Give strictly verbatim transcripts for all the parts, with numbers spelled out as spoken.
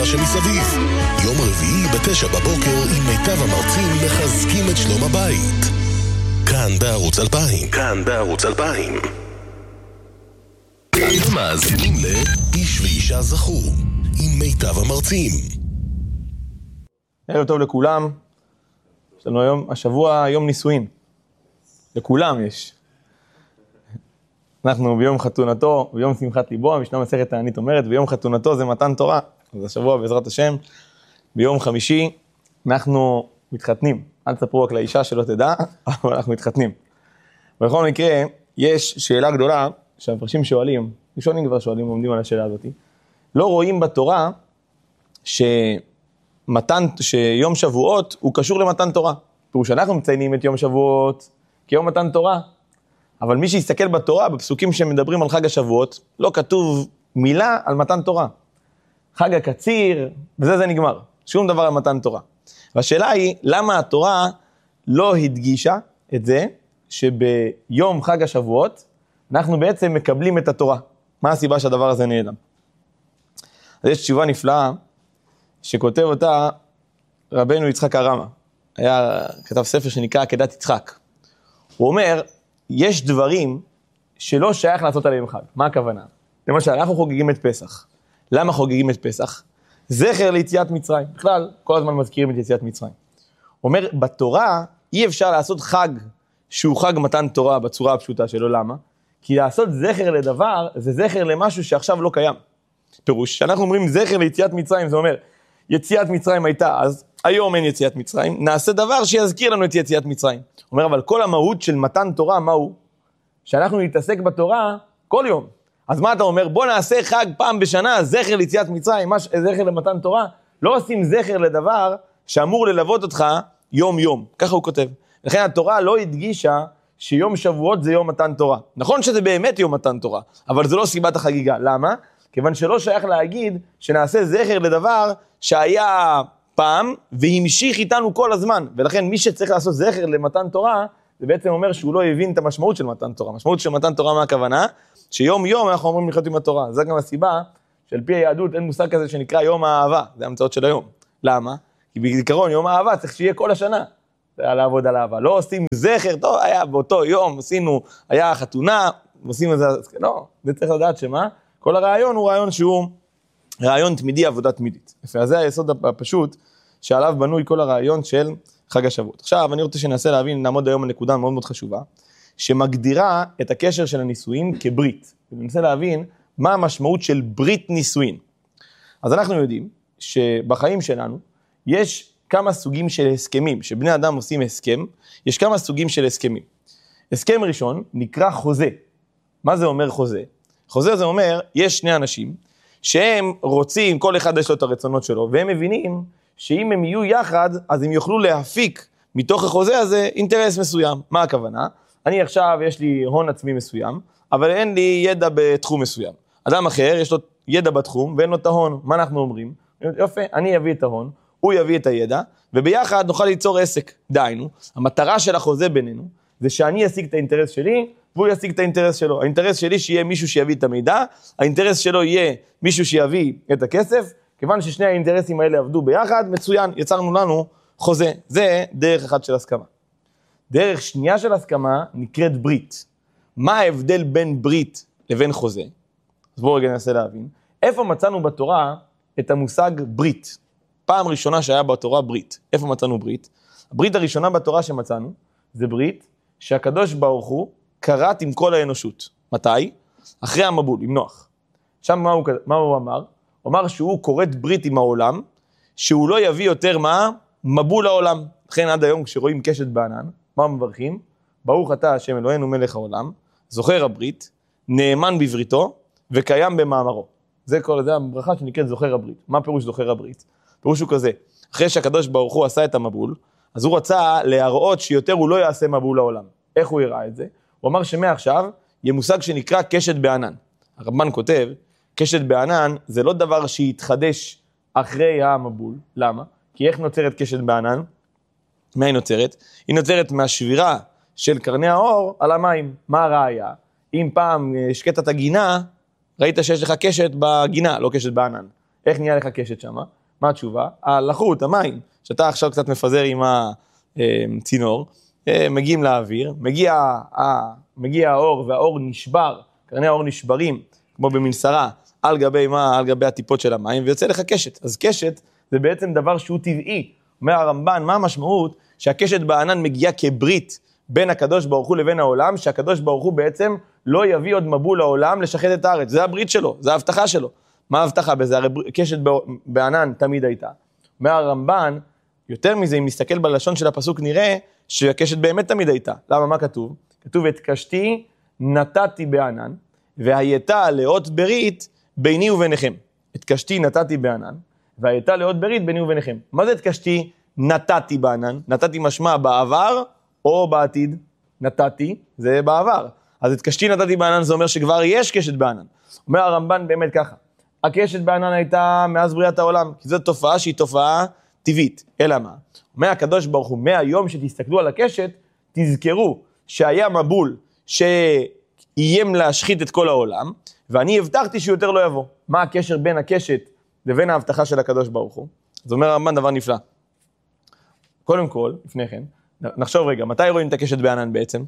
ומה שמסביב. יום רביעי בתשע בבוקר עם מיטב המרצים מחזקים את שלום הבית. כאן בערוץ אלפיים. כאן בערוץ אלפיים. אתם מאזינים לאיש ואישה זכו עם מיטב המרצים. ערב טוב לכולם. יש לנו היום, השבוע יום נישואין. לכולם יש. אנחנו ביום חתונתו, ביום שמחת ליבו, המשנה מסכת תענית אומרת, ביום חתונתו זה מתן תורה. אז השבוע בעזרת השם, ביום חמישי, אנחנו מתחתנים. אל תספרו רק לאישה שלא תדע, אבל אנחנו מתחתנים. בכל מקרה, יש שאלה גדולה, שהמפרשים שואלים, ראשונים כבר שואלים, עומדים על השאלה הזאת, לא רואים בתורה שמתן, שיום שבועות הוא קשור למתן תורה. פירוש שאנחנו מציינים את יום שבועות כיום מתן תורה, אבל מי שיסתכל בתורה, בפסוקים שמדברים על חג השבועות, לא כתוב מילה על מתן תורה. חג הקציר, וזה זה נגמר. שום דבר על מתן תורה. והשאלה היא, למה התורה לא הדגישה את זה, שביום חג השבועות, אנחנו בעצם מקבלים את התורה. מה הסיבה שהדבר הזה נעלם? אז יש תשובה נפלאה, שכותב אותה רבנו יצחק הרמה. היה כתב ספר שנקרא עקדת יצחק. הוא אומר, יש דברים שלא שייך לעשות עליהם חג. מה הכוונה? למשל, אנחנו חוגגים את פסח. למה חוגגים את פסח? זכר ליציאת מצרים. בכלל, כל הזמן מזכירים את יציאת מצרים. הוא אומר, בתורה אי אפשר לעשות חג שהוא חג מתן תורה בצורה הפשוטה שלו. למה? כי לעשות זכר לדבר, זה זכר למשהו שעכשיו לא קיים. פירוש, שאנחנו אומרים זכר ליציאת מצרים, זה אומר, יציאת מצרים הייתה אז, היום אין יציאת מצרים, נעשה דבר שיזכיר לנו את יציאת מצרים. הוא אומר, אבל כל המהות של מתן תורה, מהו? שאנחנו נתעסק בתורה כל יום. אז מה אתה אומר? בוא נעשה חג פעם בשנה, זכר ליציאת מצרים, מש... זכר למתן תורה. לא עושים זכר לדבר שאמור ללוות אותך יום יום. ככה הוא כותב. לכן התורה לא הדגישה שיום שבועות זה יום מתן תורה. נכון שזה באמת יום מתן תורה, אבל זה לא סיבת החגיגה. למה? כיוון שלא שייך להגיד שנעשה זכר לדבר שהיה פעם והמשיך איתנו כל הזמן. ולכן מי שצריך לעשות זכר למתן תורה, זה בעצם אומר שהוא לא הבין את המשמעות של מתן תורה. המשמעות של מתן תורה מה הכוונה? שיום יום אנחנו אומרים לחיות עם התורה. זה גם הסיבה שעל פי היהדות אין מושג כזה שנקרא יום האהבה. זה המצאות של היום. למה? כי בעיקרון יום האהבה צריך שיהיה כל השנה. לעבוד על אהבה. לא עושים זכר, טוב, היה באותו יום, עשינו, היה חתונה, עושים את זה, לא, זה צריך לדעת שמה? כל הרעיון הוא רעיון שהוא רעיון תמידי, עבודה תמידית. אז זה היסוד הפשוט שעליו בנוי כל הרעיון של חג השבועות. עכשיו, אני רוצה שננסה להבין, נעמוד היום על נקודה מאוד מאוד חשובה, שמגדירה את הקשר של הנישואין כברית. וננסה להבין מה המשמעות של ברית נישואין. אז אנחנו יודעים שבחיים שלנו יש כמה סוגים של הסכמים, שבני אדם עושים הסכם, יש כמה סוגים של הסכמים. הסכם ראשון נקרא חוזה. מה זה אומר חוזה? חוזה זה אומר, יש שני אנשים, שהם רוצים, כל אחד יש לו את הרצונות שלו, והם מבינים שאם הם יהיו יחד, אז הם יוכלו להפיק מתוך החוזה הזה אינטרס מסוים. מה הכוונה? אני עכשיו, יש לי הון עצמי מסוים, אבל אין לי ידע בתחום מסוים. אדם אחר, יש לו ידע בתחום, ואין לו את ההון. מה אנחנו אומרים? יופי, אני אביא את ההון, הוא יביא את הידע, וביחד נוכל ליצור עסק. דהיינו, המטרה של החוזה בינינו, זה שאני אשיג את האינטרס שלי, והוא ישיג את האינטרס שלו. האינטרס שלי שיהיה מישהו שיביא את המידע, האינטרס שלו יהיה מישהו שיביא את הכסף, כיוון ששני האינטרסים האלה עבדו ביחד, מצוין, יצרנו לנו חוזה. זה דרך אחת של הסכמה. דרך שנייה של הסכמה נקראת ברית. מה ההבדל בין ברית לבין חוזה? אז בואו רגע ננסה להבין. איפה מצאנו בתורה את המושג ברית? פעם ראשונה שהיה בתורה ברית. איפה מצאנו ברית? הברית הראשונה בתורה שמצאנו, זה ברית שהקדוש ברוך הוא קראת עם כל האנושות. מתי? אחרי המבול, עם נוח. שם מה הוא, מה הוא אמר? הוא אמר שהוא קוראת ברית עם העולם, שהוא לא יביא יותר מה? מבול העולם. לכן עד היום כשרואים קשת בענן, מה מברכים? ברוך אתה השם אלוהינו מלך העולם, זוכר הברית, נאמן בבריתו, וקיים במאמרו. זה כל זה הברכה שנקראת זוכר הברית. מה פירוש זוכר הברית? פירוש הוא כזה, אחרי שהקדוש ברוך הוא עשה את המבול, אז הוא רצה להראות שיותר הוא לא יעשה מבול לעולם. איך הוא יראה את זה? הוא אמר שמעכשיו יהיה מושג שנקרא קשת בענן. הרמב"ן כותב, קשת בענן זה לא דבר שיתחדש אחרי המבול. למה? כי איך נוצרת קשת בענן? מה היא נוצרת? היא נוצרת מהשבירה של קרני האור על המים. מה הראיה? אם פעם שקטת הגינה, ראית שיש לך קשת בגינה, לא קשת בענן. איך נהיה לך קשת שם? מה התשובה? הלחות, המים, שאתה עכשיו קצת מפזר עם הצינור, מגיעים לאוויר, מגיע, מגיע האור והאור נשבר, קרני האור נשברים, כמו במנסרה, על גבי מה? על גבי הטיפות של המים, ויוצא לך קשת. אז קשת זה בעצם דבר שהוא טבעי. אומר הרמב"ן, מה המשמעות? שהקשת בענן מגיעה כברית בין הקדוש ברוך הוא לבין העולם, שהקדוש ברוך הוא בעצם לא יביא עוד מבול לעולם לשחט את הארץ. זה הברית שלו, זה ההבטחה שלו. מה ההבטחה בזה? הרי קשת בענן תמיד הייתה. אומר הרמב"ן, יותר מזה, אם נסתכל בלשון של הפסוק, נראה שהקשת באמת תמיד הייתה. למה? מה כתוב? כתוב, את קשתי נתתי בענן, והייתה לאות ברית ביני וביניכם. את קשתי נתתי בענן, והייתה לאות ברית ביני וביניכם. מה זה את קשתי נתתי בענן? נתתי משמע בעבר או בעתיד? נתתי, זה בעבר. אז את קשתי נתתי בענן, זה אומר שכבר יש קשת בענן. אומר הרמב"ן באמת ככה, הקשת בענן הייתה מאז בריאת העולם, כי זו תופעה שהיא תופעה טבעית. אלא מה? אומר הקדוש ברוך הוא, מהיום שתסתכלו על הקשת, תזכרו שהיה מבול שאיים להשחית את כל העולם, ואני הבטחתי שיותר לא יבוא. מה הקשר בין הקשת לבין ההבטחה של הקדוש ברוך הוא? אז אומר הרמב"ן דבר נפלא. קודם כל, לפני כן, נחשוב רגע, מתי רואים את הקשת בענן בעצם?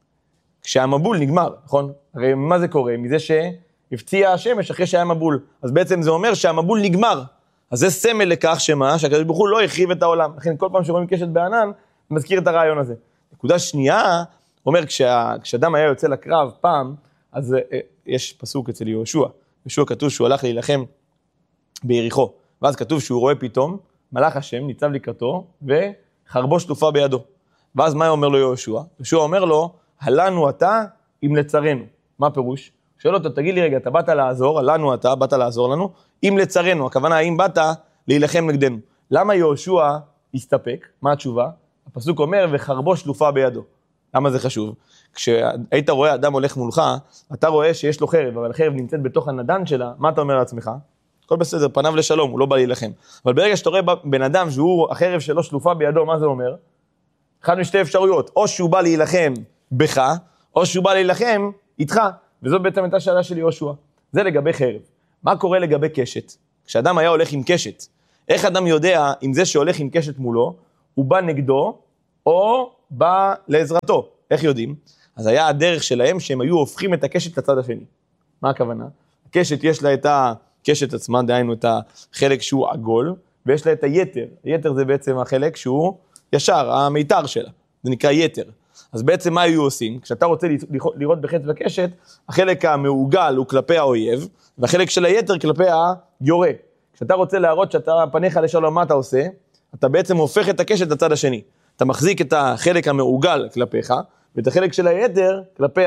כשהמבול נגמר, נכון? הרי מה זה קורה? מזה שהפציע השמש אחרי שהיה מבול. אז בעצם זה אומר שהמבול נגמר. אז זה סמל לכך שמה? שהקדוש ברוך הוא לא החריב את העולם. לכן כל פעם שרואים קשת בענן, מזכיר את הרעיון הזה. נקודה שנייה, אומר, כשה, כשאדם היה יוצא לקרב פעם, אז אה, יש פסוק אצל יהושע. יהושע כתוב שהוא הלך להילחם ביריחו. ואז כתוב שהוא רואה פתאום, מלאך השם ניצב לקראתו, וחרבו שלופה בידו. ואז מה אומר לו יהושע? יהושע אומר לו, הלנו אתה אם לצרנו. מה פירוש? שואל אותו, תגיד לי רגע, אתה באת לעזור, הלנו אתה, באת לעזור לנו, אם לצרנו, הכוונה, אם באת להילחם נגדנו. למה יהושע הסתפק? מה התשובה? הפסוק אומר, וחרבו שלופה בידו. למה זה חשוב? כשהיית רואה אדם הולך מולך, אתה רואה שיש לו חרב, אבל החרב נמצאת בתוך הנדן שלה, מה אתה אומר לעצמך? הכל בסדר, פניו לשלום, הוא לא בא להילחם. אבל ברגע שאתה רואה בן אדם שהוא, החרב שלו שלופה בידו, מה זה אומר? אחד משתי אפשרויות, או שהוא בא להילחם בך, או שהוא בא להילחם איתך, וזאת בעצם הייתה שאלה של יהושע. זה לגבי חרב. מה קורה לגבי קשת? כשאדם היה הולך עם קשת, איך אדם יודע אם זה שהולך עם קשת מולו, הוא בא נגדו, או בא לעזרתו? איך יודעים? אז היה הדרך שלהם שהם היו הופכים את הקשת לצד השני. מה הכוונה? הקשת יש לה את הקשת עצמה, דהיינו את החלק שהוא עגול, ויש לה את היתר. היתר זה בעצם החלק שהוא ישר, המיתר שלה. זה נקרא יתר. אז בעצם מה היו עושים? כשאתה רוצה לראות בחץ בקשת, החלק המעוגל הוא כלפי האויב, והחלק של היתר כלפי היורה. כשאתה רוצה להראות שאתה פניך לשלום, מה אתה עושה? אתה בעצם הופך את הקשת לצד השני. אתה מחזיק את החלק המעוגל כלפיך, ואת החלק של היתר כלפי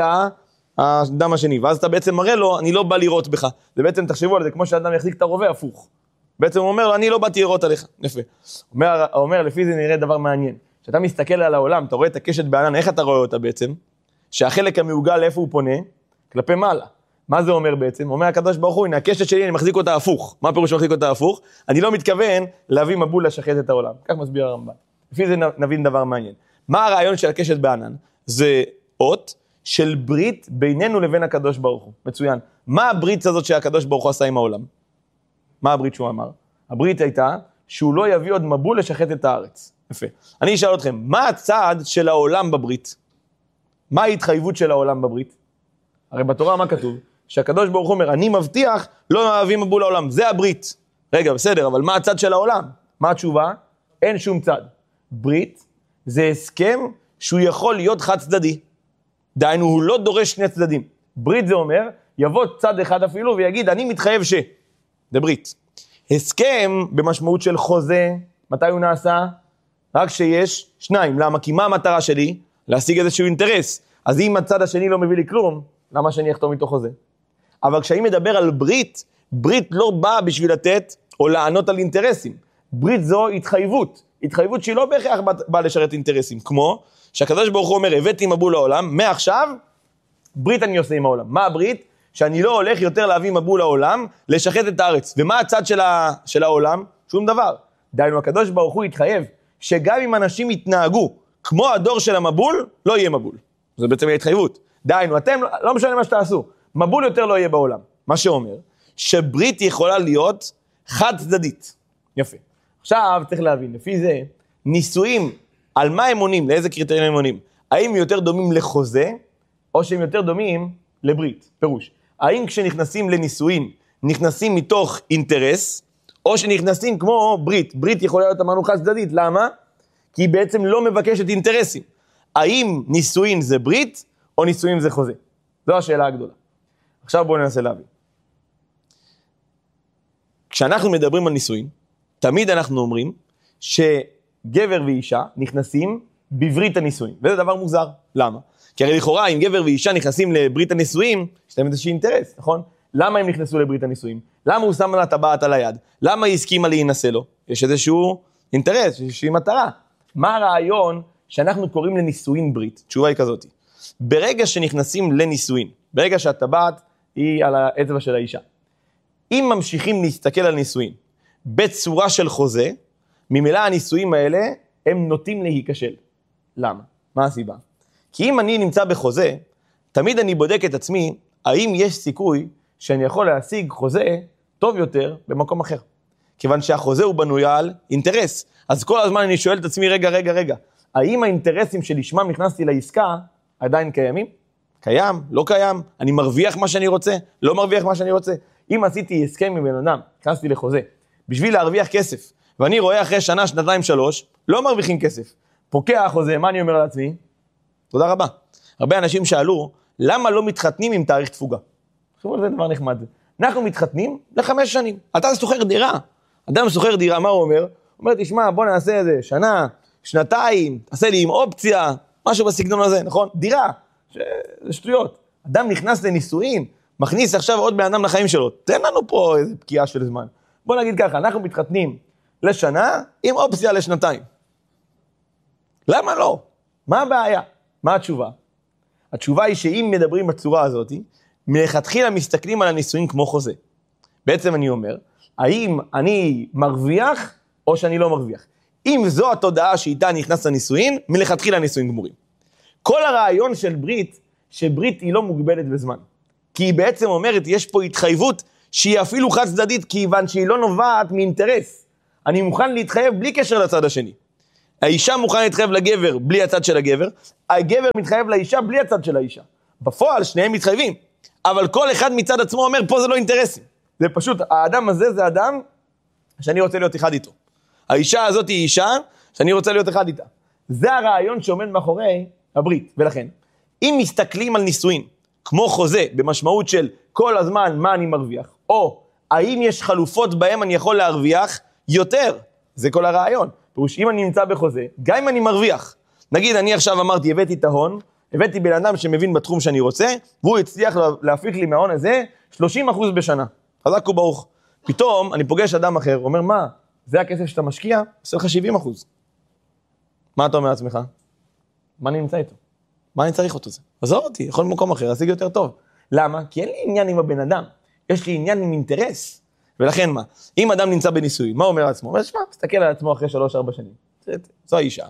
האדם השני. ואז אתה בעצם מראה לו, אני לא בא לראות בך. זה בעצם, תחשבו על זה, כמו שאדם יחזיק את הרובה הפוך. בעצם הוא אומר לו, אני לא באתי לראות עליך. יפה. אומר, אומר, לפי זה נראה דבר מעניין. כשאתה מסתכל על העולם, אתה רואה את הקשת בענן, איך אתה רואה אותה בעצם? שהחלק המעוגל, איפה הוא פונה? כלפי מעלה. מה זה אומר בעצם? אומר הקדוש ברוך הוא, הנה הקשת שלי, אני מחזיק אותה הפוך. מה פירוש מחזיק אותה הפוך? אני לא מתכוון להביא מבול לשחט את העולם. כך מסביר הרמב"ן. לפי זה נבין דבר מעניין. מה הרעיון של הקשת בענן? זה אות של ברית בינינו לבין הקדוש ברוך הוא. מצוין. מה הברית הזאת שהקדוש ברוך הוא עשה עם העולם? מה הברית שהוא אמר? הברית הייתה שהוא לא יביא עוד מבול לשחט את הארץ. יפה. אני אשאל אתכם, מה הצד של העולם בברית? מה ההתחייבות של העולם בברית? הרי בתורה מה כתוב? שהקדוש ברוך הוא אומר, אני מבטיח לא להביא מבול לעולם. זה הברית. רגע, בסדר, אבל מה הצד של העולם? מה התשובה? אין שום צד. ברית זה הסכם שהוא יכול להיות חד צדדי. דהיינו, הוא לא דורש שני צדדים. ברית זה אומר, יבוא צד אחד אפילו ויגיד, אני מתחייב ש... זה ברית. הסכם במשמעות של חוזה, מתי הוא נעשה? רק שיש שניים. למה? כי מה המטרה שלי? להשיג איזשהו אינטרס. אז אם הצד השני לא מביא לי כלום, למה שאני אחתום איתו חוזה? אבל כשאני מדבר על ברית, ברית לא באה בשביל לתת או לענות על אינטרסים. ברית זו התחייבות. התחייבות שהיא לא בהכרח באה לשרת אינטרסים. כמו שהקדוש ברוך הוא אומר, הבאתי מבול לעולם, מעכשיו ברית אני עושה עם העולם. מה הברית? שאני לא הולך יותר להביא מבול לעולם, לשחט את הארץ. ומה הצד של, ה... של העולם? שום דבר. דהיינו, הקדוש ברוך הוא התחייב, שגם אם אנשים יתנהגו כמו הדור של המבול, לא יהיה מבול. זו בעצם ההתחייבות. דהיינו, אתם, לא משנה מה שתעשו, מבול יותר לא יהיה בעולם. מה שאומר, שברית יכולה להיות חד צדדית. יפה. עכשיו צריך להבין, לפי זה, נישואים, על מה הם עונים, לאיזה קריטריון הם עונים? האם יותר דומים לחוזה, או שהם יותר דומים לברית? פירוש. האם כשנכנסים לנישואים, נכנסים מתוך אינטרס, או שנכנסים כמו ברית? ברית יכולה להיות אמרנו חד צדדית, למה? כי היא בעצם לא מבקשת אינטרסים. האם נישואין זה ברית, או נישואין זה חוזה? זו השאלה הגדולה. עכשיו בואו ננסה להבין. כשאנחנו מדברים על נישואין, תמיד אנחנו אומרים שגבר ואישה נכנסים בברית הנישואין, וזה דבר מוזר. למה? כי הרי לכאורה, אם גבר ואישה נכנסים לברית הנישואין, יש להם איזשהו אינטרס, נכון? למה הם נכנסו לברית הנישואין? למה הוא שם לה טבעת על היד? למה היא הסכימה להינשא לו? יש איזשהו אינטרס, איזושהי מטרה. מה הרעיון שאנחנו קוראים לנישואין ברית? תשובה היא כזאת. ברגע שנכנסים לנישואין, ברגע שהטבעת היא על האצבע של האישה, אם ממשיכים להסתכל על נישואין בצורה של חוזה, ממילא הנישואין האלה הם נוטים להיכשל. למה? מה הסיבה? כי אם אני נמצא בחוזה, תמיד אני בודק את עצמי, האם יש סיכוי שאני יכול להשיג חוזה טוב יותר במקום אחר. כיוון שהחוזה הוא בנוי על אינטרס. אז כל הזמן אני שואל את עצמי, רגע, רגע, רגע, האם האינטרסים שלשמם נכנסתי לעסקה עדיין קיימים? קיים? לא קיים? אני מרוויח מה שאני רוצה? לא מרוויח מה שאני רוצה? אם עשיתי הסכם עם בן אדם, נכנסתי לחוזה, בשביל להרוויח כסף, ואני רואה אחרי שנה, שנתיים, שלוש, לא מרוויחים כסף. פוקע החוזה, מה אני אומר לעצמי? תודה רבה. הרבה אנשים שאלו, למה לא מתחתנים עם תאריך תפוגה? חשוב, זה דבר נחמד. אנחנו מתחתנים לחמש שנים. אתה סוחר דירה. אדם סוחר דירה, מה הוא אומר? הוא אומר, תשמע, בוא נעשה איזה שנה, שנתיים, תעשה לי עם אופציה, משהו בסגנון הזה, נכון? דירה, ש... זה שטויות. אדם נכנס לנישואין, מכניס עכשיו עוד בן אדם לחיים שלו. תן לנו פה איזה פקיעה של זמן. בוא נגיד ככה, אנחנו מתחתנים לשנה עם אופציה לשנתיים. למה לא? מה הבעיה? מה התשובה? התשובה היא שאם מדברים בצורה הזאת, מלכתחילה מסתכלים על הנישואין כמו חוזה. בעצם אני אומר, האם אני מרוויח או שאני לא מרוויח? אם זו התודעה שאיתה נכנס לנישואין, מלכתחילה הנישואין גמורים. כל הרעיון של ברית, שברית היא לא מוגבלת בזמן. כי היא בעצם אומרת, יש פה התחייבות שהיא אפילו חד צדדית, כיוון שהיא לא נובעת מאינטרס. אני מוכן להתחייב בלי קשר לצד השני. האישה מוכנה להתחייב לגבר בלי הצד של הגבר, הגבר מתחייב לאישה בלי הצד של האישה. בפועל שניהם מתחייבים, אבל כל אחד מצד עצמו אומר, פה זה לא אינטרסים. זה פשוט, האדם הזה זה אדם שאני רוצה להיות אחד איתו. האישה הזאת היא אישה שאני רוצה להיות אחד איתה. זה הרעיון שעומד מאחורי הברית. ולכן, אם מסתכלים על נישואין, כמו חוזה, במשמעות של כל הזמן מה אני מרוויח, או האם יש חלופות בהם אני יכול להרוויח יותר, זה כל הרעיון. פירוש, אם אני נמצא בחוזה, גם אם אני מרוויח, נגיד אני עכשיו אמרתי, הבאתי את ההון, הבאתי בן אדם שמבין בתחום שאני רוצה, והוא הצליח להפיק לי מההון הזה שלושים אחוז בשנה. חזק וברוך. פתאום אני פוגש אדם אחר, אומר, מה? זה הכסף שאתה משקיע? עושה לך שבעים אחוז. מה אתה אומר לעצמך? מה אני נמצא איתו? מה אני צריך אותו זה? עזוב אותי, יכול במקום אחר, להשיג יותר טוב. למה? כי אין לי עניין עם הבן אדם. יש לי עניין עם אינטרס. ולכן מה? אם אדם נמצא בניסוי, מה הוא אומר לעצמו? הוא אומר, שמה, תסתכל על עצמו אחרי שלוש, ארבע שנים. זו האישה.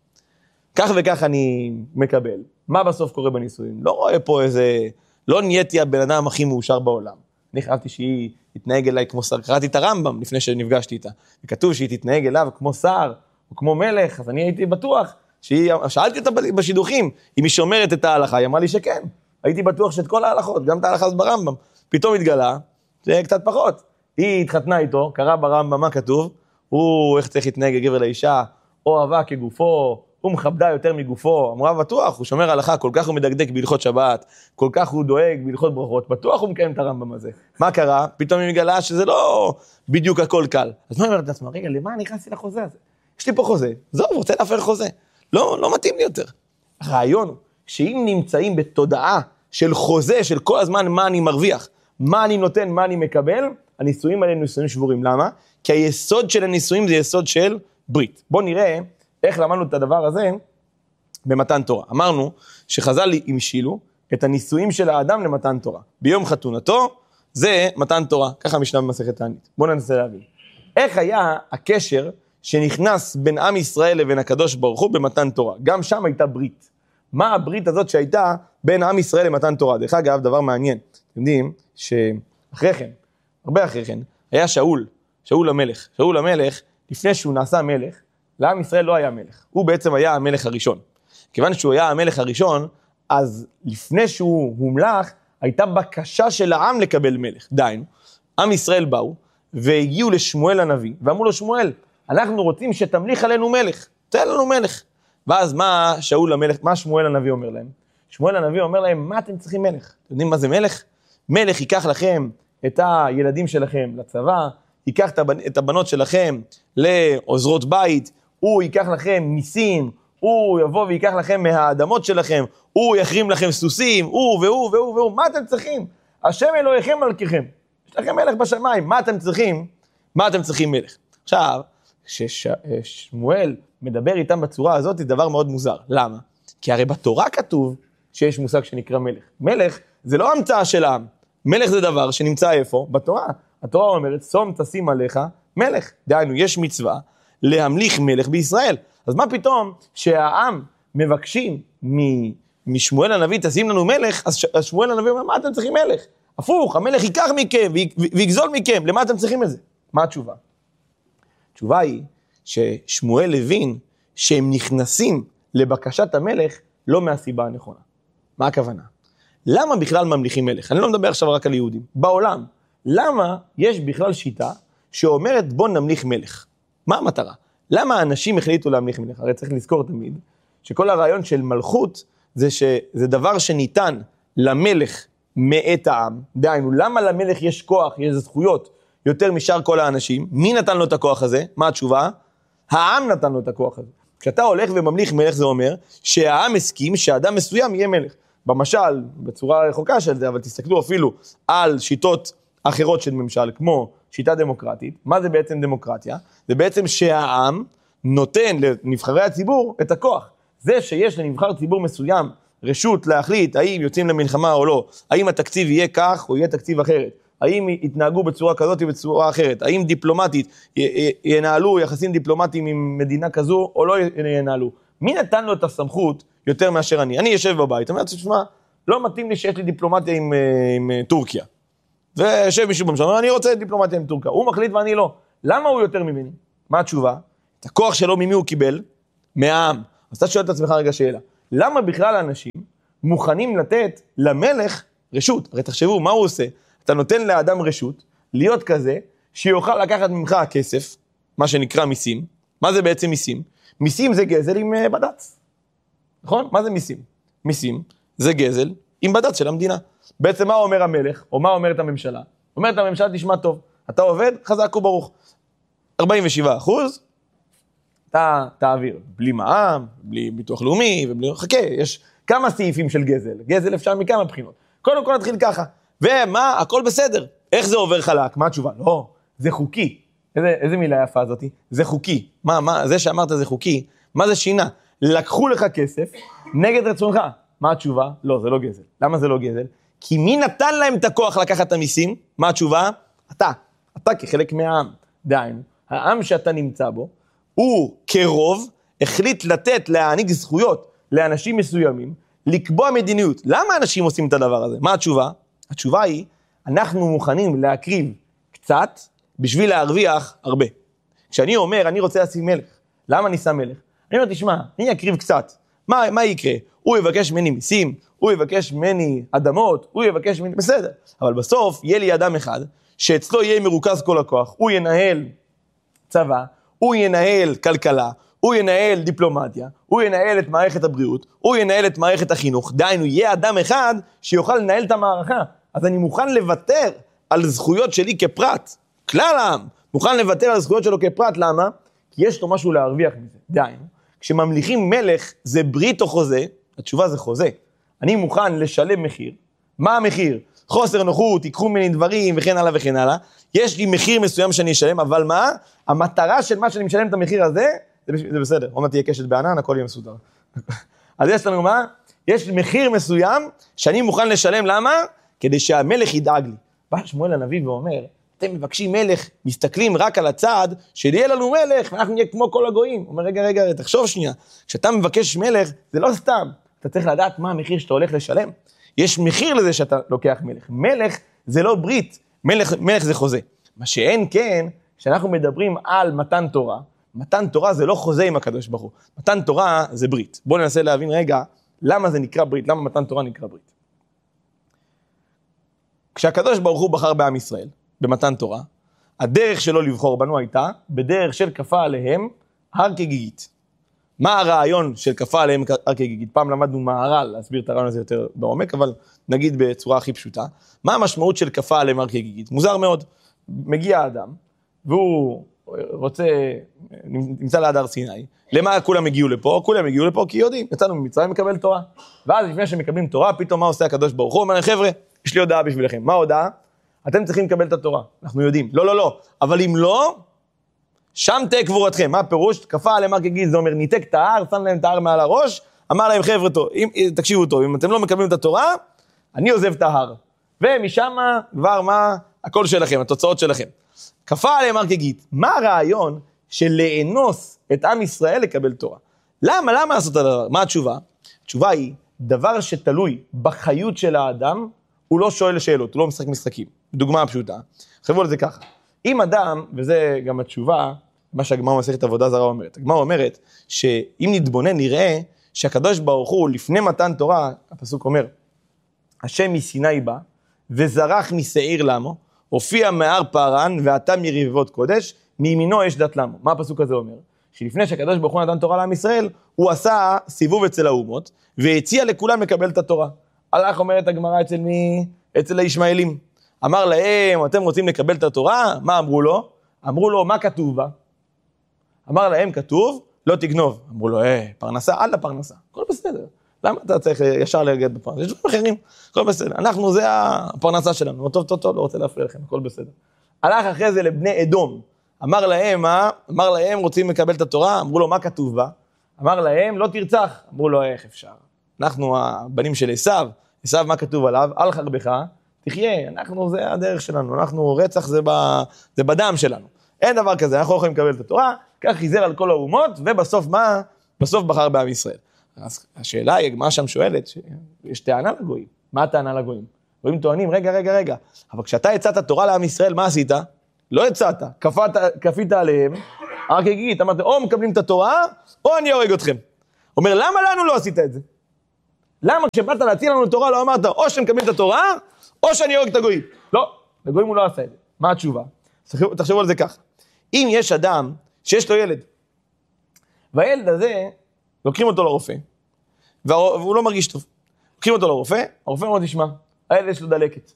כך וכך אני מקבל. מה בסוף קורה בניסויים? לא רואה פה איזה... לא נהייתי הבן אדם הכי מאושר בעולם. אני חייבתי שהיא תתנהג אליי כמו שר. קראתי את הרמב"ם לפני שנפגשתי איתה. וכתוב שהיא תתנהג אליו כמו שר, או כמו מלך, אז אני הייתי בטוח שהיא... שאלתי אותה בשידוכים, אם היא שומרת את ההלכה, היא אמרה לי שכן. הייתי בטוח שאת כל ההלכות, גם את ההלכה הזאת ברמב"ם. פתאום התגלה, זה קצת פחות. היא התחתנה איתו, קרא ברמב"ם מה כתוב, הוא איך צריך להתנהג גבר לאישה, אוהבה כגופו, הוא מכבדה יותר מגופו, אמרה בטוח, הוא שומר הלכה, כל כך הוא מדקדק בהלכות שבת, כל כך הוא דואג בהלכות ברכות, בטוח הוא מקיים את הרמב"ם הזה. מה קרה? פתאום היא מגלה שזה לא בדיוק הכל קל. אז מה היא אומרת לעצמה? רגע, למה אני נכנסתי לחוזה הזה? יש לי פה חוזה, זהו, רוצה להפר חוזה. לא, לא מתאים לי יותר. הרעיון הוא שאם נמצאים בתודעה של חוזה, של כל הזמן מה אני מרוויח, מה אני נותן, מה אני מקבל, הנישואים האלה נישואים שבורים. למה? כי היסוד של הנישואים זה יסוד של ברית. בואו נראה איך למדנו את הדבר הזה במתן תורה. אמרנו שחז"ל המשילו את הנישואים של האדם למתן תורה. ביום חתונתו זה מתן תורה. ככה המשנה במסכת תענית. בואו ננסה להבין. איך היה הקשר שנכנס בין עם ישראל לבין הקדוש ברוך הוא במתן תורה? גם שם הייתה ברית. מה הברית הזאת שהייתה בין עם ישראל למתן תורה? דרך אגב, דבר מעניין. אתם יודעים שאחרי כן, הרבה אחרי כן, היה שאול, שאול המלך. שאול המלך, לפני שהוא נעשה מלך, לעם ישראל לא היה מלך. הוא בעצם היה המלך הראשון. כיוון שהוא היה המלך הראשון, אז לפני שהוא הומלך, הייתה בקשה של העם לקבל מלך. דיינו, עם ישראל באו, והגיעו לשמואל הנביא, ואמרו לו, שמואל, אנחנו רוצים שתמליך עלינו מלך, תן לנו מלך. ואז מה שאול המלך, מה שמואל הנביא אומר להם? שמואל הנביא אומר להם, מה אתם צריכים מלך? אתם יודעים מה זה מלך? מלך ייקח לכם את הילדים שלכם לצבא, ייקח את הבנות שלכם לעוזרות בית, הוא ייקח לכם מיסים, הוא יבוא ויקח לכם מהאדמות שלכם, הוא יחרים לכם סוסים, הוא והוא והוא והוא, מה אתם צריכים? השם אלוהיכם מלככם, יש לכם מלך בשמיים, מה אתם צריכים? מה אתם צריכים מלך? עכשיו, כששמואל מדבר איתם בצורה הזאת, זה דבר מאוד מוזר. למה? כי הרי בתורה כתוב שיש מושג שנקרא מלך. מלך זה לא המצאה של העם. מלך זה דבר שנמצא איפה? בתורה. התורה אומרת, שום תשים עליך מלך. דהיינו, יש מצווה להמליך מלך בישראל. אז מה פתאום שהעם מבקשים משמואל הנביא, תשים לנו מלך, אז שמואל הנביא אומר, מה אתם צריכים מלך? הפוך, המלך ייקח מכם ויגזול מכם, למה אתם צריכים את זה? מה התשובה? התשובה היא ששמואל הבין שהם נכנסים לבקשת המלך לא מהסיבה הנכונה. מה הכוונה? למה בכלל ממליכים מלך? אני לא מדבר עכשיו רק על יהודים. בעולם, למה יש בכלל שיטה שאומרת בוא נמליך מלך? מה המטרה? למה האנשים החליטו להמליך מלך? הרי צריך לזכור תמיד שכל הרעיון של מלכות זה שזה דבר שניתן למלך מאת העם. דהיינו, למה למלך יש כוח, יש זכויות יותר משאר כל האנשים? מי נתן לו את הכוח הזה? מה התשובה? העם נתן לו את הכוח הזה. כשאתה הולך וממליך מלך זה אומר שהעם הסכים שאדם מסוים יהיה מלך. במשל, בצורה רחוקה של זה, אבל תסתכלו אפילו על שיטות אחרות של ממשל, כמו שיטה דמוקרטית. מה זה בעצם דמוקרטיה? זה בעצם שהעם נותן לנבחרי הציבור את הכוח. זה שיש לנבחר ציבור מסוים רשות להחליט האם יוצאים למלחמה או לא, האם התקציב יהיה כך או יהיה תקציב אחרת, האם יתנהגו בצורה כזאת או בצורה אחרת, האם דיפלומטית ינהלו יחסים דיפלומטיים עם מדינה כזו או לא ינהלו. מי נתן לו את הסמכות יותר מאשר אני? אני יושב בבית, אומר, תשמע, לא מתאים לי שיש לי דיפלומטיה עם, עם טורקיה. ויושב מישהו במשל, אני רוצה דיפלומטיה עם טורקיה. הוא מחליט ואני לא. למה הוא יותר ממני? מה התשובה? את הכוח שלו ממי הוא קיבל? מהעם. אז אתה שואל את עצמך רגע שאלה. למה בכלל האנשים מוכנים לתת למלך רשות? הרי תחשבו, מה הוא עושה? אתה נותן לאדם רשות להיות כזה שיוכל לקחת ממך הכסף, מה שנקרא מיסים. מה זה בעצם מיסים? מיסים זה גזל עם בד"ץ. נכון? מה זה מיסים? מיסים זה גזל עם בד"ץ של המדינה. בעצם מה אומר המלך, או מה אומרת הממשלה? אומרת הממשלה, תשמע טוב, אתה עובד, חזק וברוך. ארבעים ושבעה אחוז, אתה תעביר, בלי מע"מ, בלי ביטוח לאומי, ובלי, חכה, יש כמה סעיפים של גזל. גזל אפשר מכמה בחינות. קודם כל נתחיל ככה. ומה? הכל בסדר. איך זה עובר חלק? מה התשובה? לא, זה חוקי. איזה, איזה מילה יפה הזאת? זה חוקי. מה, מה, זה שאמרת זה חוקי, מה זה שינה? לקחו לך כסף נגד רצונך. מה התשובה? לא, זה לא גזל. למה זה לא גזל? כי מי נתן להם את הכוח לקחת את המיסים? מה התשובה? אתה. אתה כחלק מהעם. דהיינו, העם שאתה נמצא בו, הוא כרוב החליט לתת, להעניק זכויות לאנשים מסוימים, לקבוע מדיניות. למה אנשים עושים את הדבר הזה? מה התשובה? התשובה היא, אנחנו מוכנים להקריב קצת בשביל להרוויח הרבה. כשאני אומר, אני רוצה לשים מלך, למה אני שם מלך? אני אומר, תשמע, אני אקריב קצת. מה, מה יקרה? הוא יבקש ממני מיסים, הוא יבקש ממני אדמות, הוא יבקש ממני, בסדר. אבל בסוף יהיה לי אדם אחד, שאצלו יהיה מרוכז כל הכוח, הוא ינהל צבא, הוא ינהל כלכלה, הוא ינהל דיפלומטיה, הוא ינהל את מערכת הבריאות, הוא ינהל את מערכת החינוך. דהיינו, יהיה אדם אחד שיוכל לנהל את המערכה. אז אני מוכן לוותר על זכויות שלי כפרט, כלל העם, מוכן לוותר על זכויות שלו כפרט, למה? כי יש לו משהו להרוויח מזה. דהיינו, כשממליכים מלך זה ברית או חוזה, התשובה זה חוזה. אני מוכן לשלם מחיר. מה המחיר? חוסר נוחות, ייקחו ממני דברים וכן הלאה וכן הלאה. יש לי מחיר מסוים שאני אשלם, אבל מה? המטרה של מה שאני משלם את המחיר הזה, זה, זה בסדר. עוד מעט תהיה קשת בענן, הכל יהיה מסודר. אז יש לנו מה? יש מחיר מסוים שאני מוכן לשלם, למה? כדי שהמלך ידאג לי. בא שמואל הנביא ואומר, אתם מבקשים מלך, מסתכלים רק על הצד, שיהיה לנו מלך, ואנחנו נהיה כמו כל הגויים. הוא אומר, רגע, רגע, תחשוב שנייה. כשאתה מבקש מלך, זה לא סתם. אתה צריך לדעת מה המחיר שאתה הולך לשלם. יש מחיר לזה שאתה לוקח מלך. מלך זה לא ברית, מלך, מלך זה חוזה. מה שאין כן, כשאנחנו מדברים על מתן תורה, מתן תורה זה לא חוזה עם הקדוש ברוך הוא. מתן תורה זה ברית. בואו ננסה להבין רגע, למה זה נקרא ברית? למה מתן תורה נקרא ברית? כשהקדוש ברוך הוא בחר בעם ישראל, במתן תורה, הדרך שלו לבחור בנו הייתה, בדרך של כפה עליהם הר כגיגית. מה הרעיון של כפה עליהם הר כגיגית? פעם למדנו מהר"ל, להסביר את הרעיון הזה יותר בעומק, אבל נגיד בצורה הכי פשוטה. מה המשמעות של כפה עליהם הר כגיגית? מוזר מאוד. מגיע האדם, והוא רוצה, נמצא ליד הר סיני. למה כולם הגיעו לפה? כולם הגיעו לפה כי יודעים, יצאנו ממצרים מקבל תורה. ואז לפני שמקבלים תורה, פתאום מה עושה הקדוש ברוך הוא? אומר, חבר'ה, יש לי הודעה בשבילכם. מה ההודעה? אתם צריכים לקבל את התורה. אנחנו יודעים. לא, לא, לא. אבל אם לא, שם תהיה קבורתכם. מה הפירוש? כפה עליהם הר כגיגית, זה אומר, ניתק את ההר, שם להם את ההר מעל הראש, אמר להם, חבר'ה, טוב, אם, תקשיבו טוב, אם אתם לא מקבלים את התורה, אני עוזב את ההר. ומשם כבר מה? הכל שלכם, התוצאות שלכם. כפה עליהם הר כגיגית. מה הרעיון של לאנוס את עם ישראל לקבל תורה? למה? למה לעשות את הדבר? מה התשובה? התשובה היא, דבר שתלוי בחיות של האדם, הוא לא שואל שאלות, הוא לא משחק משחקים. דוגמה פשוטה. חשבו על זה ככה. אם אדם, וזה גם התשובה, מה שהגמרא במסכת עבודה זרה אומרת. הגמרא אומרת שאם נתבונן נראה שהקדוש ברוך הוא לפני מתן תורה, הפסוק אומר, השם מסיני בא וזרח משעיר למו, הופיע מהר פרן ועתה מרבבות קודש, מימינו יש דת למו. מה הפסוק הזה אומר? שלפני שהקדוש ברוך הוא נתן תורה לעם ישראל, הוא עשה סיבוב אצל האומות, והציע לכולם לקבל את התורה. הלך אומרת הגמרא אצל מי? אצל הישמעאלים. אמר להם, אתם רוצים לקבל את התורה? מה אמרו לו? אמרו לו, מה כתוב בה? אמר להם, כתוב, לא תגנוב. אמרו לו, אה, פרנסה, עד לפרנסה. הכל בסדר. למה אתה צריך ישר להגד בפרנסה? יש דברים אחרים, הכל בסדר. אנחנו, זה הפרנסה שלנו. טוב, טוב, טוב, לא רוצה להפריע לכם, הכל בסדר. הלך אחרי זה לבני אדום. אמר להם, מה? אמר להם, רוצים לקבל את התורה? אמרו לו, מה כתוב בה? אמר להם, לא תרצח. אמרו לו, איך אפשר? אנחנו הבנים של עשיו. עשיו, מה כתוב עליו? על חרבך, תחיה. אנחנו, זה הדרך שלנו. אנחנו, רצח זה, ב, זה בדם שלנו. אין דבר כזה, אנחנו לא יכולים לקבל את התורה, כך חיזר על כל האומות, ובסוף מה? בסוף בחר בעם ישראל. אז השאלה היא, מה שם שואלת, שיש טענה לגויים. מה הטענה לגויים? גויים טוענים, רגע, רגע, רגע. אבל כשאתה יצאת תורה לעם ישראל, מה עשית? לא יצאת, כפית, כפית עליהם, הר כגיגית, אמרת, או מקבלים את התורה, או אני הורג אתכם. אומר, למה לנו לא עשית את זה? למה כשבאת להציל לנו תורה, לא אמרת, או שמקבלים את התורה, או שאני הורג את הגויים? לא, לגויים הוא לא עשה את זה. מה התשובה? תחשבו על זה ככה. אם יש אדם שיש לו ילד, והילד הזה, לוקחים אותו לרופא, והוא לא מרגיש טוב. לוקחים אותו לרופא, הרופא אומר, תשמע, הילד יש לו דלקת.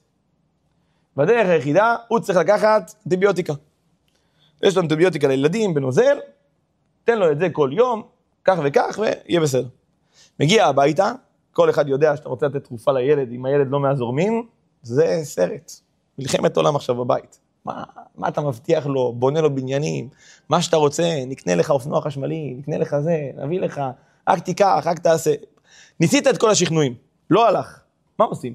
והדרך היחידה, הוא צריך לקחת אנטיביוטיקה. יש לו אנטיביוטיקה לילדים בנוזל, תן לו את זה כל יום, כך וכך, ויהיה בסדר. מגיע הביתה, כל אחד יודע שאתה רוצה לתת תרופה לילד, אם הילד לא מהזורמים, זה סרט. מלחמת עולם עכשיו בבית. מה, מה אתה מבטיח לו, בונה לו בניינים, מה שאתה רוצה, נקנה לך אופנוע חשמלי, נקנה לך זה, נביא לך, רק תיקח, רק תעשה. ניסית את כל השכנועים, לא הלך. מה עושים?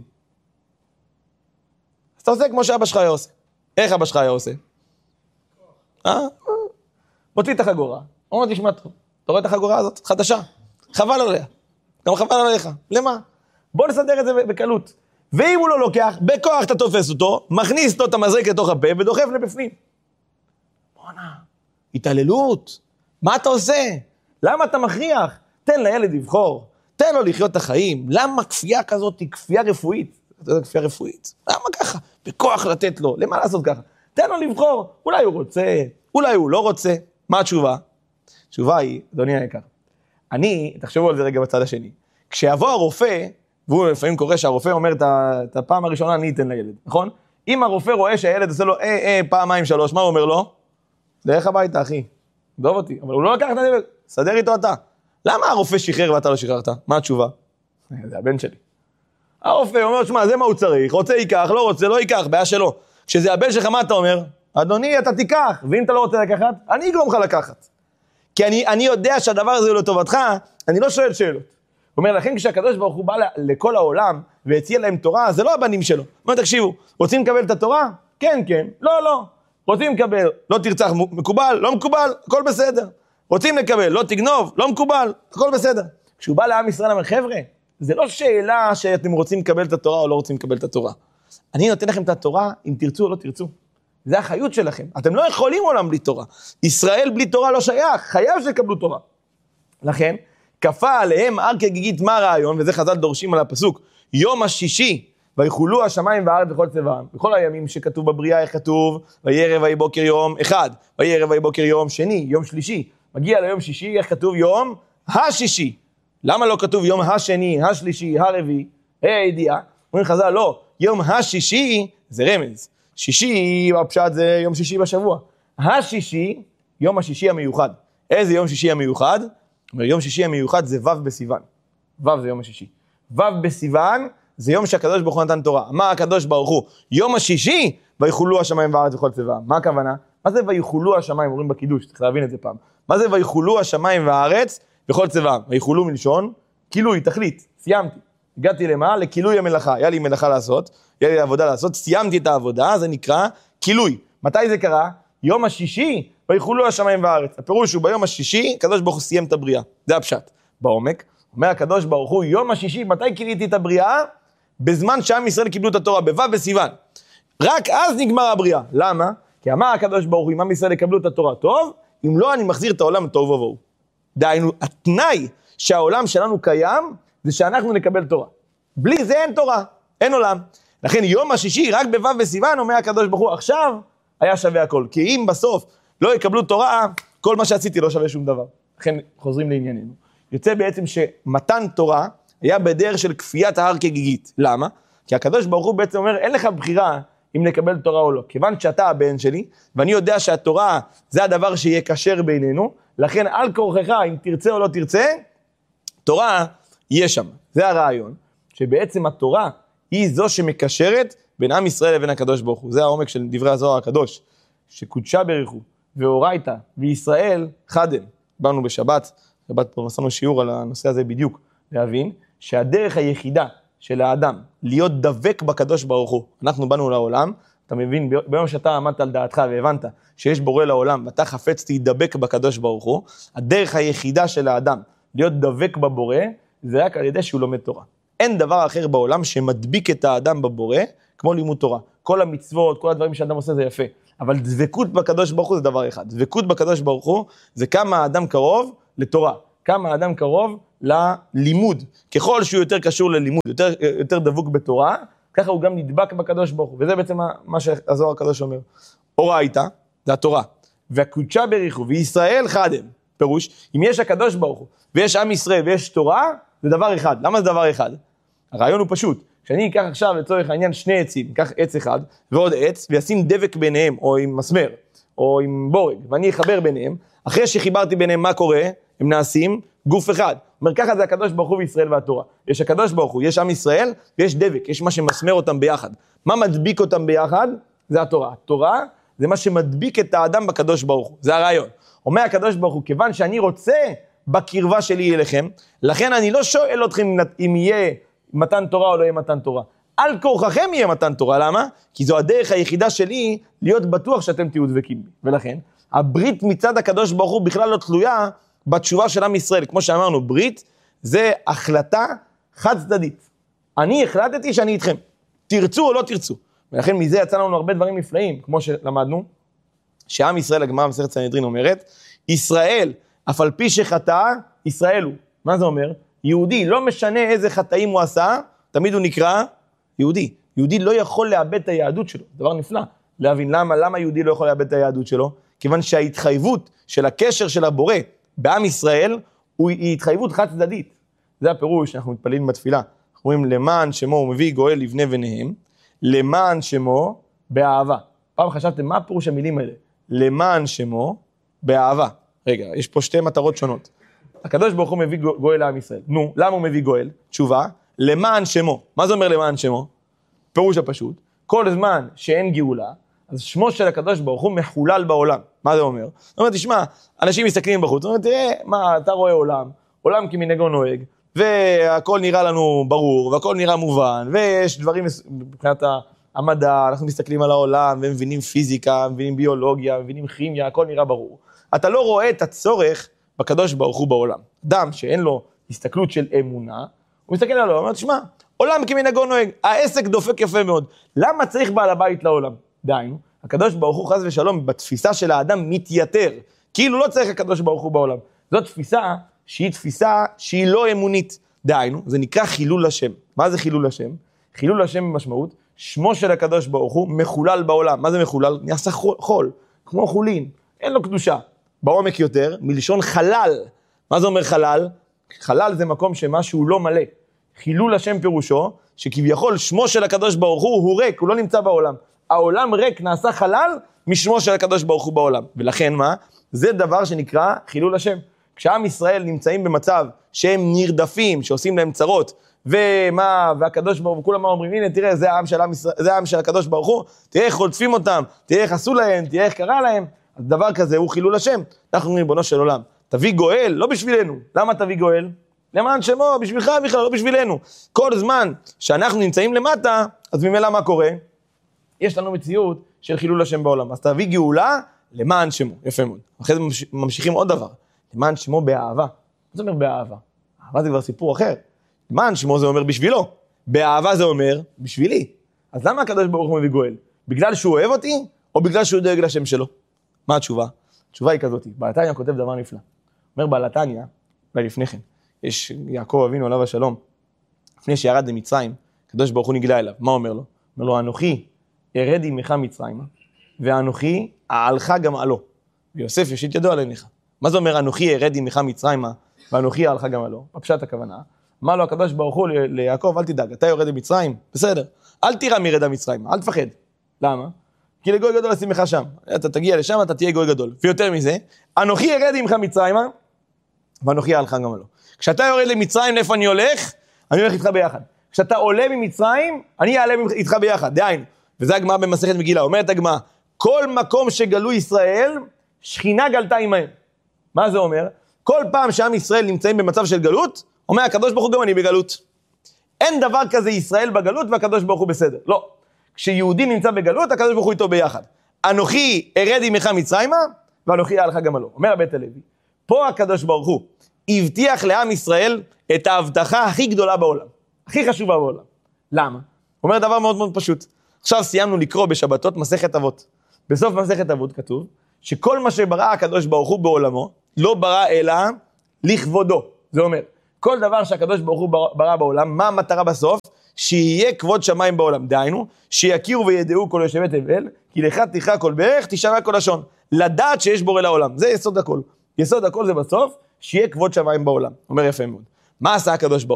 אז אתה עושה כמו שאבא שלך היה עושה. איך אבא שלך היה עושה? אה? מוציא את החגורה. אומר, תשמע, אתה רואה את החגורה הזאת? חדשה. חבל עליה. גם חבל עליך. למה? בוא נסדר את זה בקלות. ואם הוא לא לוקח, בכוח אתה תופס אותו, מכניס לו את המזרק לתוך הפה ודוחף לבפנים. בוא'נה, התעללות. מה אתה עושה? למה אתה מכריח? תן לילד לבחור. תן לו לחיות את החיים. למה כפייה כזאת היא כפייה רפואית? אתה יודע, כפייה רפואית. למה ככה? בכוח לתת לו. למה לעשות ככה? תן לו לבחור. אולי הוא רוצה, אולי הוא לא רוצה. מה התשובה? התשובה היא, אדוני היקר, אני, תחשבו על זה רגע בצד השני. כשיבוא הרופא, והוא לפעמים קורא שהרופא אומר את הפעם הראשונה, אני אתן לילד, נכון? אם הרופא רואה שהילד עושה לו, אה, אה, פעמיים שלוש, מה הוא אומר לו? דרך הביתה, אחי. דוב אותי. אבל הוא לא לקח את הילד, סדר איתו אתה. למה הרופא שחרר ואתה לא שחררת? מה התשובה? זה הבן שלי. הרופא אומר, שמה, זה מה הוא צריך, רוצה ייקח, לא רוצה, לא ייקח, בעיה שלו. כשזה הבן שלך, מה אתה אומר? אדוני, אתה תיקח, ואם אתה לא רוצה לקחת, אני אגרום לך לקחת. כי אני, אני יודע שהדבר הזה הוא לטובתך, אני לא שואל שאלות. הוא אומר, לכן כשהקדוש ברוך הוא בא לכל העולם, והציע להם תורה, זה לא הבנים שלו. הוא אומר, תקשיבו, רוצים לקבל את התורה? כן, כן. לא, לא. רוצים לקבל, לא תרצח, מקובל, לא מקובל, הכל בסדר. רוצים לקבל, לא תגנוב, לא מקובל, הכל בסדר. כשהוא בא לעם ישראל, אומר, חבר'ה, זה לא שאלה שאתם רוצים לקבל את התורה או לא רוצים לקבל את התורה. אני נותן לכם את התורה, אם תרצו או לא תרצו. זה החיות שלכם. אתם לא יכולים עולם בלי תורה. ישראל בלי תורה לא שייך, חייב שיקבלו תורה. לכן, כפה עליהם הר כגיגית. מה הרעיון? וזה חז"ל דורשים על הפסוק. יום השישי, ויחולו השמיים והארץ וכל צבאם. בכל הימים שכתוב בבריאה, איך כתוב? ויערב ויהי בוקר יום אחד, ויערב ויהי בוקר יום שני, יום שלישי. מגיע ליום שישי, איך כתוב? יום השישי. למה לא כתוב יום השני, השלישי, הרביעי? הידיעה. אומרים חז"ל, לא, יום השישי זה רמז. שישי, בפשט זה יום שישי בשבוע. השישי, יום השישי המיוחד. איזה יום שישי המיוחד? אומר, יום שישי המיוחד זה ו' בסיוון. ו' זה יום השישי. ו' בסיוון זה יום שהקדוש ברוך הוא נתן תורה. מה הקדוש ברוך הוא? יום השישי, ויחולו השמיים והארץ וכל צבאם. מה הכוונה? מה זה ויחולו השמיים? אומרים בקידוש, צריך להבין את זה פעם. מה זה ויחולו השמיים והארץ וכל צבאם? ויחולו מלשון, כילוי, תכלית, סיימתי. הגעתי למה? לכילוי המלאכה. היה לי מלאכה לעשות, היה לי עבודה לעשות, סיימתי את העבודה, זה נקרא כילוי. מתי זה קרה? יום השישי, ויחולו השמיים והארץ. הפירוש הוא ביום השישי, הקדוש ברוך הוא סיים את הבריאה. זה הפשט. בעומק, אומר הקדוש ברוך הוא, יום השישי, מתי קיליתי את הבריאה? בזמן שעם ישראל קיבלו את התורה, בו' בסיוון. רק אז נגמר הבריאה. למה? כי אמר הקדוש ברוך הוא, אם עם ישראל יקבלו את התורה טוב, אם לא, אני מחזיר את העולם טוב ובואו. דהיינו, התנאי שהעולם שלנו קיים, זה שאנחנו נקבל תורה. בלי זה אין תורה, אין עולם. לכן יום השישי, רק בו' בסיוון, אומר הקדוש ברוך הוא, עכשיו היה שווה הכל. כי אם בסוף לא יקבלו תורה, כל מה שעשיתי לא שווה שום דבר. לכן חוזרים לענייננו. יוצא בעצם שמתן תורה היה בדרך של כפיית ההר כגיגית. למה? כי הקדוש ברוך הוא בעצם אומר, אין לך בחירה אם נקבל תורה או לא. כיוון שאתה הבן שלי, ואני יודע שהתורה זה הדבר שיהיה כשר בינינו, לכן על כורכך, אם תרצה או לא תרצה, תורה יהיה שם. זה הרעיון, שבעצם התורה היא זו שמקשרת בין עם ישראל לבין הקדוש ברוך הוא. זה העומק של דברי הזוהר הקדוש, שקודשה בריחו, ואורייתא, וישראל חדם. באנו בשבת, שבת פה עשינו שיעור על הנושא הזה בדיוק, להבין שהדרך היחידה של האדם להיות דבק בקדוש ברוך הוא, אנחנו באנו לעולם, אתה מבין, ביום שאתה עמדת על דעתך והבנת שיש בורא לעולם, ואתה חפץ להידבק בקדוש ברוך הוא, הדרך היחידה של האדם להיות דבק בבורא, זה רק על ידי שהוא לומד תורה. אין דבר אחר בעולם שמדביק את האדם בבורא, כמו לימוד תורה. כל המצוות, כל הדברים שאדם עושה זה יפה. אבל דבקות בקדוש ברוך הוא זה דבר אחד. דבקות בקדוש ברוך הוא זה כמה האדם קרוב לתורה. כמה האדם קרוב ללימוד. ככל שהוא יותר קשור ללימוד, יותר, יותר דבוק בתורה, ככה הוא גם נדבק בקדוש ברוך הוא. וזה בעצם מה שהזוהר הקדוש אומר. אורייתא, זה התורה. והקודשה בריחו, וישראל חדם. פירוש, אם יש הקדוש ברוך הוא, ויש עם ישראל ויש תורה, זה דבר אחד. למה זה דבר אחד? הרעיון הוא פשוט. כשאני אקח עכשיו לצורך העניין שני עצים, אקח עץ אחד ועוד עץ, וישים דבק ביניהם, או עם מסמר, או עם בורג, ואני אחבר ביניהם, אחרי שחיברתי ביניהם מה קורה, הם נעשים גוף אחד. אומר ככה זה הקדוש ברוך הוא וישראל והתורה. יש הקדוש ברוך הוא, יש עם ישראל, ויש דבק, יש מה שמסמר אותם ביחד. מה מדביק אותם ביחד? זה התורה. התורה זה מה שמדביק את האדם בקדוש ברוך הוא. זה הרעיון. אומר הקדוש ברוך הוא, כיוון שאני רוצה בקרבה שלי אליכם, לכן אני לא שואל אתכם אם יהיה מתן תורה או לא יהיה מתן תורה. על כורככם יהיה מתן תורה, למה? כי זו הדרך היחידה שלי להיות בטוח שאתם תהיו דבקים בי. ולכן, הברית מצד הקדוש ברוך הוא בכלל לא תלויה בתשובה של עם ישראל. כמו שאמרנו, ברית זה החלטה חד צדדית. אני החלטתי שאני איתכם. תרצו או לא תרצו. ולכן מזה יצא לנו הרבה דברים נפלאים, כמו שלמדנו, שעם ישראל, הגמרא במסכת סנהדרין אומרת, ישראל, אף על פי שחטא, ישראל הוא. מה זה אומר? יהודי, לא משנה איזה חטאים הוא עשה, תמיד הוא נקרא יהודי. יהודי לא יכול לאבד את היהדות שלו. דבר נפלא. להבין למה, למה יהודי לא יכול לאבד את היהדות שלו? כיוון שההתחייבות של הקשר של הבורא בעם ישראל, היא התחייבות חד צדדית. זה הפירוש שאנחנו מתפללים בתפילה. אנחנו אומרים, למען שמו הוא מביא גואל לבני בניהם, למען שמו באהבה. פעם חשבתם, מה הפירוש המילים האלה? למען שמו באהבה. רגע, יש פה שתי מטרות שונות. הקדוש ברוך הוא מביא גואל לעם ישראל. נו, למה הוא מביא גואל? תשובה, למען שמו. מה זה אומר למען שמו? פירוש הפשוט. כל זמן שאין גאולה, אז שמו של הקדוש ברוך הוא מחולל בעולם. מה זה אומר? זאת אומרת, תשמע, אנשים מסתכלים בחוץ, זאת אומרת, תראה, מה, אתה רואה עולם, עולם כמנהגו נוהג, והכל נראה לנו ברור, והכל נראה מובן, ויש דברים מבחינת המדע, אנחנו מסתכלים על העולם, ומבינים פיזיקה, מבינים ביולוגיה, מבינים כימיה, הכל נראה ברור. אתה לא רואה את הצורך בקדוש ברוך הוא בעולם. אדם שאין לו הסתכלות של אמונה, הוא מסתכל עליו, הוא אומר, תשמע, עולם כמנהגו נוהג, העסק דופק יפה מאוד. למה צריך בעל הבית לעולם? דהיינו, הקדוש ברוך הוא חס ושלום בתפיסה של האדם מתייתר, כאילו לא צריך הקדוש ברוך הוא בעולם. זאת תפיסה שהיא תפיסה שהיא לא אמונית. דהיינו, זה נקרא חילול השם. מה זה חילול השם? חילול השם במשמעות, שמו של הקדוש ברוך הוא מחולל בעולם. מה זה מחולל? נעשה חול, כמו חולין, אין לו קדושה. בעומק יותר, מלשון חלל. מה זה אומר חלל? חלל זה מקום שמשהו לא מלא. חילול השם פירושו, שכביכול שמו של הקדוש ברוך הוא הוא ריק, הוא לא נמצא בעולם. העולם ריק, נעשה חלל משמו של הקדוש ברוך הוא בעולם. ולכן מה? זה דבר שנקרא חילול השם. כשעם ישראל נמצאים במצב שהם נרדפים, שעושים להם צרות, ומה, והקדוש ברוך הוא, כולם מה אומרים, הנה תראה, זה העם של, עם ישראל, זה העם של הקדוש ברוך הוא, תראה איך חולצפים אותם, תראה איך עשו להם, תראה איך קרה להם. אז דבר כזה הוא חילול השם. אנחנו אומרים, ריבונו של עולם, תביא גואל, לא בשבילנו. למה תביא גואל? למען שמו, בשבילך בכלל, לא בשבילנו. כל זמן שאנחנו נמצאים למטה, אז ממילא מה קורה? יש לנו מציאות של חילול השם בעולם. אז תביא גאולה למען שמו. יפה מאוד. אחרי זה ממשיכים עוד דבר. למען שמו באהבה. מה זה אומר באהבה? אהבה זה כבר סיפור אחר. למען שמו זה אומר בשבילו. באהבה זה אומר בשבילי. אז למה הקדוש ברוך הוא מביא גואל? בגלל שהוא אוהב אותי, או בגלל שהוא דואג לשם שלו? מה התשובה? התשובה היא כזאת. בעל התניא כותב דבר נפלא. אומר בעל התניא, אולי לפני כן, יש יעקב אבינו עליו השלום, לפני שירד למצרים, הקדוש ברוך הוא נגלה אליו. מה אומר לו? אומר לו, אנוכי ארד עמך מצרימה, ואנוכי אעלך גם עלו. ויוסף יושיט ידו על עיניך. מה זה אומר אנוכי ארד עמך מצרימה, ואנוכי אעלך גם עלו? בפשט הכוונה. אמר לו הקדוש ברוך הוא ליעקב, אל תדאג, אתה יורד למצרים, בסדר. אל תירא מירד המצרים, אל תפחד. למה? כי לגוי גדול אשימך שם. אתה תגיע לשם, אתה תהיה גוי גדול. ויותר מזה, אנוכי ארד עמך מצרימה, ואנוכי אעלך גם עלו. כשאתה יורד למצרים, לאיפה אני הולך? אני הולך איתך ביחד. כשאתה עולה ממצרים, אני אעלה איתך ביחד. דהיינו. וזה הגמרא במסכת מגילה. אומרת הגמרא, כל מקום שגלו ישראל, שכינה גלתה עמהם. מה זה אומר? כל פעם שעם ישראל נמצאים במצב של גלות, אומר הקדוש ברוך הוא גם אני בגלות. אין דבר כזה ישראל בגלות והקדוש ברוך הוא בסדר. לא. כשיהודי נמצא בגלות, הקדוש ברוך הוא איתו ביחד. אנוכי ארד עמך מצרימה, ואנוכי אעלך גם עלו. אומר בית הלוי, פה הקדוש ברוך הוא הבטיח לעם ישראל את ההבטחה הכי גדולה בעולם. הכי חשובה בעולם. למה? אומר דבר מאוד מאוד פשוט. עכשיו סיימנו לקרוא בשבתות מסכת אבות. בסוף מסכת אבות כתוב, שכל מה שברא הקדוש ברוך הוא בעולמו, לא ברא אלא לכבודו. זה אומר, כל דבר שהקדוש ברוך הוא ברא בעולם, מה המטרה בסוף? שיהיה כבוד שמיים בעולם. דהיינו, שיכירו וידעו כל יושבי תבל, כי לך תכרע כל ברך, תשמע כל לשון. לדעת שיש בורא לעולם. זה יסוד הכל. יסוד הכל זה בסוף, שיהיה כבוד שמיים בעולם. אומר יפה מאוד. מה עשה הקדוש ברוך הוא?